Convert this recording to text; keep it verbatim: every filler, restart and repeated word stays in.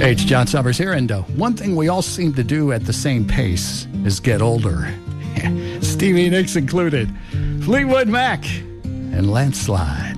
Hey, it's John Summers here, and uh, one thing we all seem to do at the same pace is get older. Stevie Nicks included. Fleetwood Mac and Landslide.